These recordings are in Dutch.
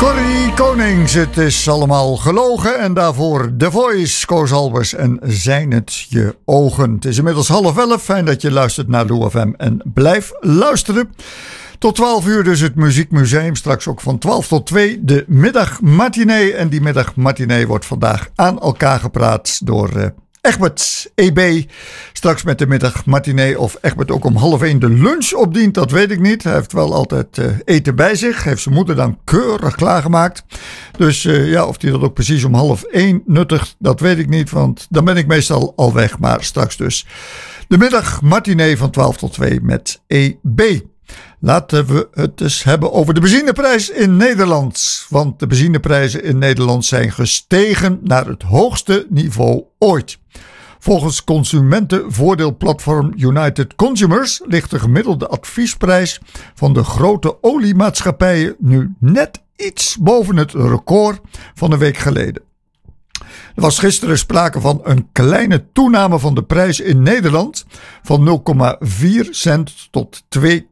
Corrie Konings, het is allemaal gelogen en daarvoor The Voice, Koos Albers en Zijn het je ogen. Het is inmiddels 10:30, fijn dat je luistert naar Lou FM en blijf luisteren. Tot 12 uur dus het Muziekmuseum, straks ook van 12 tot 2 de middagmatinee. En die middagmatinee wordt vandaag aan elkaar gepraat door Egbert EB. Straks met de middagmatinee. Of Egbert ook om 12:30 de lunch opdient, dat weet ik niet. Hij heeft wel altijd eten bij zich. Heeft zijn moeder dan keurig klaargemaakt. Dus ja, of hij dat ook precies om 12:30 nuttigt, dat weet ik niet. Want dan ben ik meestal al weg. Maar straks dus de middagmatinee van 12 tot 2 met EB. Laten we het dus hebben over de benzineprijs in Nederland. Want de benzineprijzen in Nederland zijn gestegen naar het hoogste niveau ooit. Volgens consumentenvoordeelplatform United Consumers ligt de gemiddelde adviesprijs van de grote oliemaatschappijen nu net iets boven het record van een week geleden. Er was gisteren sprake van een kleine toename van de prijs in Nederland van 0,4 cent tot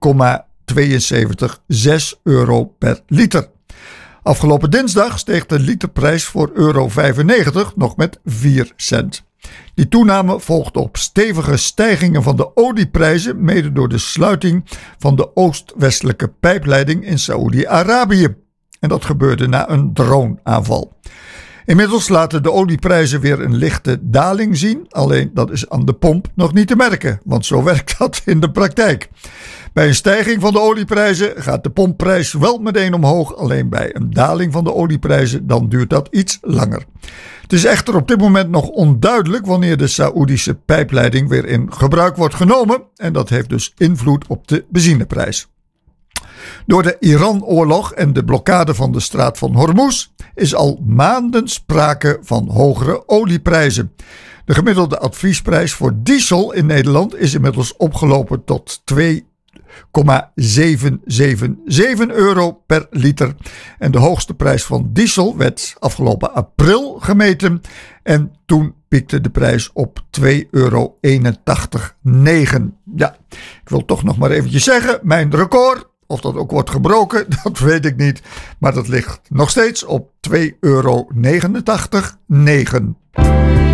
2,72 euro per liter. Afgelopen dinsdag steeg de literprijs voor €95 nog met 4 cent. Die toename volgde op stevige stijgingen van de olieprijzen, mede door de sluiting van de oost-westelijke pijpleiding in Saoedi-Arabië. En dat gebeurde na een droneaanval. Inmiddels laten de olieprijzen weer een lichte daling zien, alleen dat is aan de pomp nog niet te merken, want zo werkt dat in de praktijk. Bij een stijging van de olieprijzen gaat de pompprijs wel meteen omhoog, alleen bij een daling van de olieprijzen dan duurt dat iets langer. Het is echter op dit moment nog onduidelijk wanneer de Saoedische pijpleiding weer in gebruik wordt genomen en dat heeft dus invloed op de benzineprijs. Door de Iran-oorlog en de blokkade van de straat van Hormuz is al maanden sprake van hogere olieprijzen. De gemiddelde adviesprijs voor diesel in Nederland is inmiddels opgelopen tot 2,777 euro per liter. En de hoogste prijs van diesel werd afgelopen april gemeten en toen piekte de prijs op €2,81,9. Ja, ik wil toch nog maar eventjes zeggen, mijn record, of dat ook wordt gebroken, dat weet ik niet. Maar dat ligt nog steeds op €2,89,9.